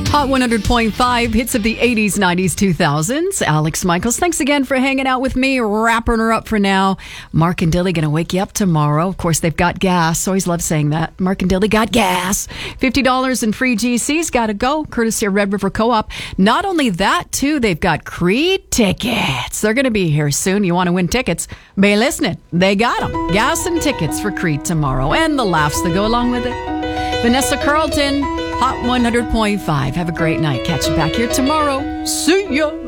Hot 100.5, hits of the 80s, 90s, 2000s. Alex Michaels, thanks again for hanging out with me, wrapping her up for now. Mark and Dilly going to wake you up tomorrow. Of course, they've got gas. Always love saying that. Mark and Dilly got gas. $50 in free GCs. Got to go, courtesy of Red River Co-op. Not only that, too, they've got Creed tickets. They're going to be here soon. You want to win tickets? Be listening. They got them. Gas and tickets for Creed tomorrow. And the laughs that go along with it. Vanessa Carlton, Hot 100.5. Have a great night. Catch you back here tomorrow. See ya.